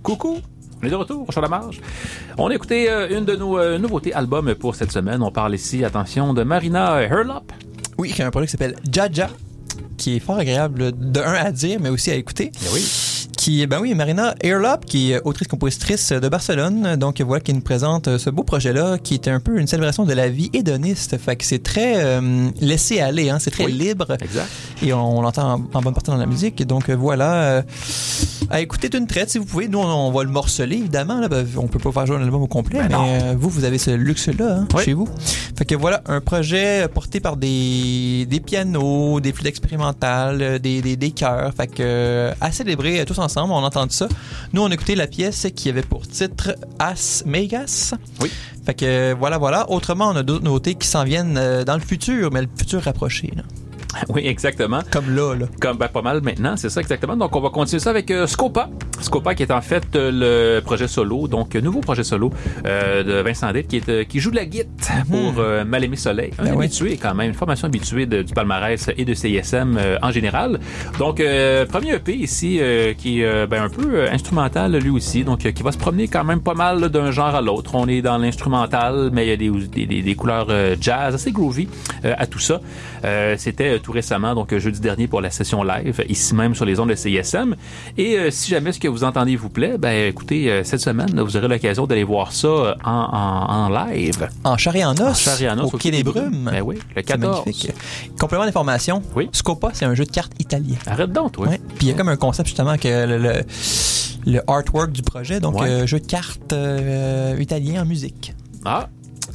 Coucou! On est de retour sur la marge. On a écouté une de nos nouveautés albums pour cette semaine. On parle ici, attention, de Marina Herlop. Oui, qui a un projet qui s'appelle Jaja, qui est fort agréable de un à dire, mais aussi à écouter. Eh oui. Marina Herlop, qui est autrice-compositrice de Barcelone, donc voilà, qui nous présente ce beau projet-là, qui est un peu une célébration de la vie hédoniste. Fait que c'est très laissé aller, hein, c'est très libre. Exact. Et on l'entend en bonne partie dans la musique. Donc voilà, à écouter d'une traite si vous pouvez. Nous, on va le morceler, évidemment. Là, on peut pas faire jouer un album au complet, mais vous avez ce luxe-là chez vous. Fait que voilà, un projet porté par des pianos, des flûtes expérimentales, des chœurs. Fait que à célébrer tous ensemble. On entend ça. Nous, on a écouté la pièce qui avait pour titre As Megas. Oui. Fait que voilà. Autrement, on a d'autres nouveautés qui s'en viennent dans le futur, mais le futur rapproché. Là. Oui, exactement. Comme là. Comme pas mal maintenant, c'est ça exactement. Donc, on va continuer ça avec Scopa. Scopa qui est en fait le projet solo, donc nouveau projet solo de Vincent Ditt qui joue de la guitare pour Mal Aimé Soleil. Un habitué quand même, une formation habituée du palmarès et de CISM en général. Donc, premier EP ici qui est un peu instrumental lui aussi, donc qui va se promener quand même pas mal là, d'un genre à l'autre. On est dans l'instrumental, mais il y a des couleurs jazz assez groovy à tout ça. C'était tout récemment, donc jeudi dernier pour la session live, ici même sur les ondes de CISM. Et si jamais ce que vous entendez vous plaît, écoutez, cette semaine, vous aurez l'occasion d'aller voir ça en live. En chair et en os. Au Quai des Brumes. Ben oui, le 14. Magnifique. Complément d'information. Oui. Scopa, c'est un jeu de cartes italien. Arrête donc, toi. Ouais. Puis il y a comme un concept justement que le artwork du projet, donc jeu de cartes italien en musique. Ah.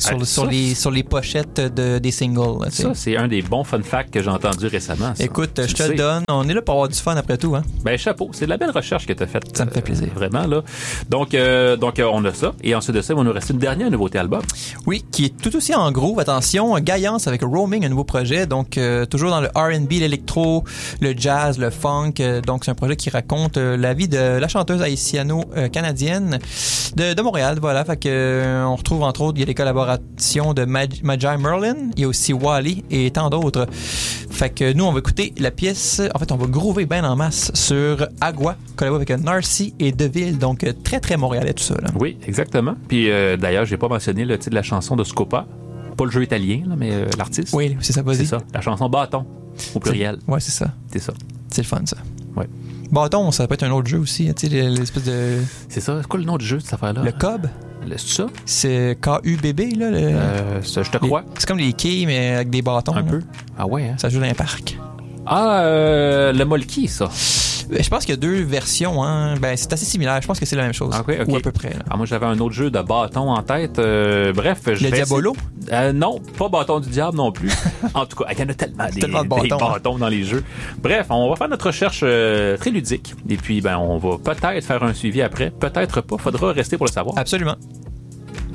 Sur les pochettes des singles. Là, ça, c'est un des bons fun facts que j'ai entendu récemment. Ça. Écoute, je te le donne. On est là pour avoir du fun après tout. Hein? Chapeau. C'est de la belle recherche que tu as faite. Ça me fait plaisir. Vraiment, là. Donc, on a ça. Et ensuite de ça, il va nous rester une dernière nouveauté album. Oui, qui est tout aussi en groove. Attention, Gaillance avec Roaming, un nouveau projet. Donc, toujours dans le R&B, l'électro, le jazz, le funk. Donc, c'est un projet qui raconte la vie de la chanteuse haïtiano-canadienne de Montréal. Voilà. Fait que, on retrouve entre autres, il y a des collaborations de Magi Merlin, il y a aussi Wally et tant d'autres. Fait que nous, on va écouter la pièce, en fait, on va groover bien en masse sur Agua, collaboré avec Narcy et Deville, donc très, très montréalais tout ça. Là. Oui, exactement. Puis d'ailleurs, j'ai pas mentionné le titre de la chanson de Scopa, pas le jeu italien, là, mais l'artiste. Oui, c'est ça, vas-y. C'est ça, la chanson Bâton, au pluriel. Ouais, c'est ça. C'est ça. C'est le fun, ça. Ouais. Bâton, ça peut être un autre jeu aussi, tu sais, l'espèce de... C'est ça, c'est quoi le nom du jeu, cette affaire-là? Le Cob. C'est ça? C'est KUBB, là. Ça, je te crois. C'est comme les quilles, mais avec des bâtons. Un là. peu. Ah ouais, hein? Ça joue dans un parc. Le Molki, ça. Je pense qu'il y a deux versions. Hein. C'est assez similaire. Je pense que c'est la même chose. Okay. Ou à peu près. Là. Moi, j'avais un autre jeu de bâton en tête. Bref, le Diabolo? Non, pas bâton du diable non plus. En tout cas, il y en a tellement des bâtons dans les jeux. Bref, on va faire notre recherche très ludique. Et puis, on va peut-être faire un suivi après. Peut-être pas. Faudra rester pour le savoir. Absolument.